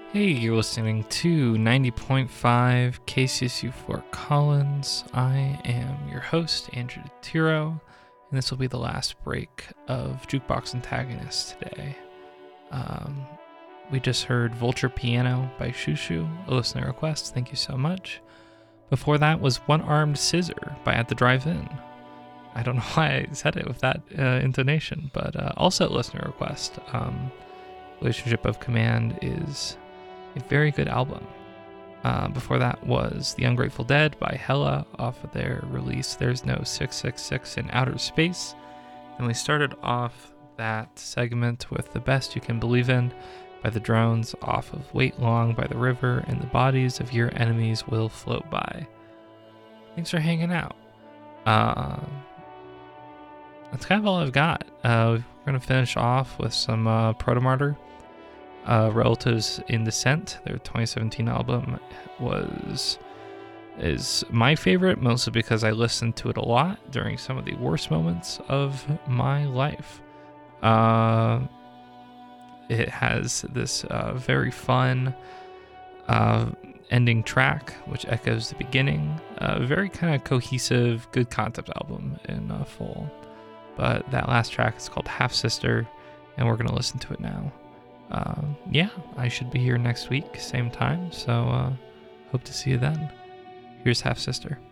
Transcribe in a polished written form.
Hey, you're listening to 90.5 KCSU Fort Collins. I am your host, Andrew Tiro, and this will be the last break of Jukebox Antagonist today. We just heard Vulture Piano by Shushu, a listener request. Thank you so much. Before that was One Armed Scissor by At the Drive-In. I don't know why I said it with that intonation, but also a listener request. Relationship of Command is a very good album. Before that was The Ungrateful Dead by Hella off of their release There's No 666 in Outer Space. And we started off that segment with The Best You Can Believe In by The Drones off of Wait Long by The River, and The Bodies of Your Enemies Will Float By. Thanks for hanging out. That's kind of all I've got. We're going to finish off with some Protomartyr. Relatives in Descent, their 2017 album, is my favorite, mostly because I listened to it a lot during some of the worst moments of my life. It has this very fun ending track, which echoes the beginning. A very kind of cohesive, good concept album in full. But that last track is called Half Sister, and we're going to listen to it now. I should be here next week, same time, so hope to see you then. Here's Half Sister.